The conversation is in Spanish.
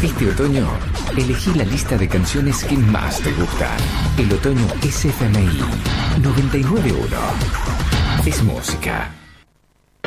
Este otoño, elegí la lista de canciones que más te gustan. El otoño es FMI 991. Es música.